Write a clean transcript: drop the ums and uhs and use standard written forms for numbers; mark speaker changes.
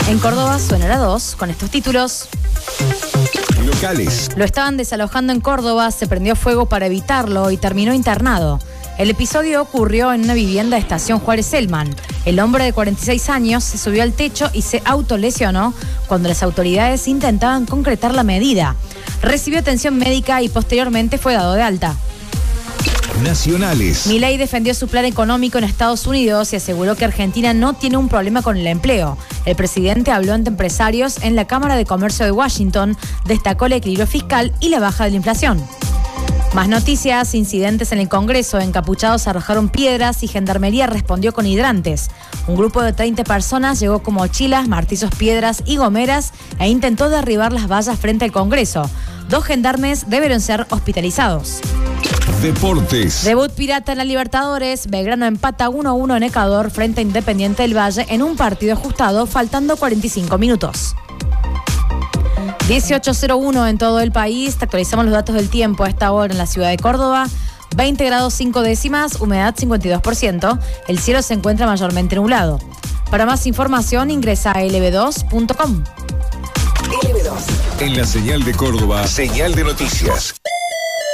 Speaker 1: En Córdoba suena la 2 con estos títulos.
Speaker 2: Locales.
Speaker 1: Lo estaban desalojando en Córdoba, se prendió fuego para evitarlo y terminó internado. El episodio ocurrió en una vivienda de Estación Juárez-Selman. El hombre de 46 años se subió al techo y se autolesionó cuando las autoridades intentaban concretar la medida. Recibió atención médica y posteriormente fue dado de alta.
Speaker 2: Nacionales.
Speaker 1: Milei defendió su plan económico en Estados Unidos y aseguró que Argentina no tiene un problema con el empleo. El presidente habló ante empresarios en la Cámara de Comercio de Washington, destacó el equilibrio fiscal y la baja de la inflación. Más noticias, incidentes en el Congreso, encapuchados arrojaron piedras y Gendarmería respondió con hidrantes. Un grupo de 30 personas llegó con mochilas, martillos, piedras y gomeras e intentó derribar las vallas frente al Congreso. 2 gendarmes debieron ser hospitalizados.
Speaker 2: Deportes.
Speaker 1: Debut pirata en la Libertadores. Belgrano empata 1-1 en Ecuador frente a Independiente del Valle en un partido ajustado, faltando 45 minutos. 18:01 en todo el país. Te actualizamos los datos del tiempo a esta hora en la ciudad de Córdoba. 20 grados 5 décimas, humedad 52%. El cielo se encuentra mayormente nublado. Para más información ingresa a lb2.com.
Speaker 2: En la señal de Córdoba, señal de noticias.